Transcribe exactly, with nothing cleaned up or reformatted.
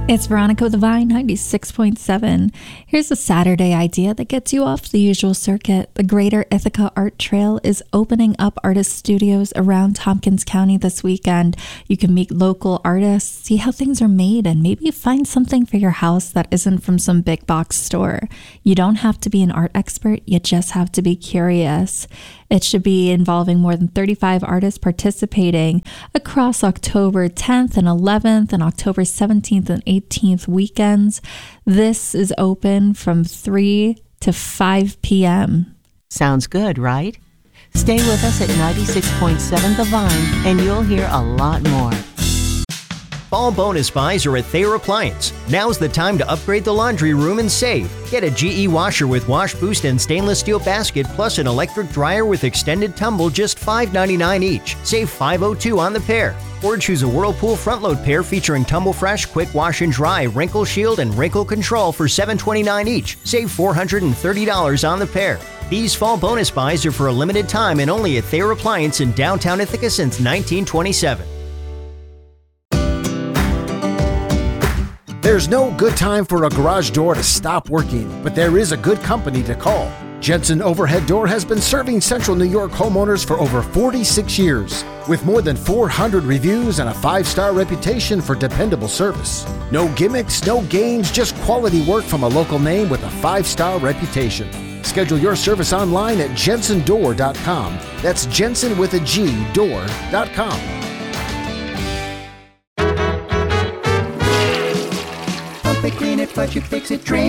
It's Veronica with the Vine, ninety-six point seven. Here's a Saturday idea that gets you off the usual circuit. The Greater Ithaca Art Trail is opening up artist studios around Tompkins County this weekend. You can meet local artists, see how things are made, and maybe find something for your house that isn't from some big box store. You don't have to be an art expert, you just have to be curious. It should be involving more than thirty-five artists participating across October tenth and eleventh and October seventeenth and eighteenth weekends. This is open from three to five p.m. Sounds good, right? Stay with us at ninety-six point seven The Vine and you'll hear a lot more. Fall bonus buys are at Thayer Appliance. Now's the time to upgrade the laundry room and save. Get a G E washer with wash boost and stainless steel basket plus an electric dryer with extended tumble, just five ninety-nine each. Save five oh two on the pair. Or choose a Whirlpool front load pair featuring Tumble Fresh, Quick Wash and Dry, Wrinkle Shield, and Wrinkle Control for seven twenty-nine each. Save four hundred thirty dollars on the pair. These fall bonus buys are for a limited time and only at Thayer Appliance in downtown Ithaca since nineteen twenty-seven. There's no good time for a garage door to stop working, but there is a good company to call. Jensen Overhead Door has been serving Central New York homeowners for over forty-six years, with more than four hundred reviews and a five-star reputation for dependable service. No gimmicks, no games, just quality work from a local name with a five-star reputation. Schedule your service online at jensen door dot com. That's Jensen with a G, door dot com. Clean it, but you fix it, train.